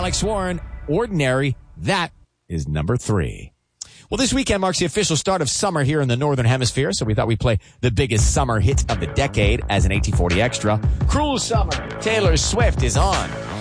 Mike Swarn, Ordinary. That is number 3. Well, this weekend marks the official start of summer here in the Northern Hemisphere, so we thought we'd play the biggest summer hit of the decade as an 1840 extra. Cruel Summer, Taylor Swift is on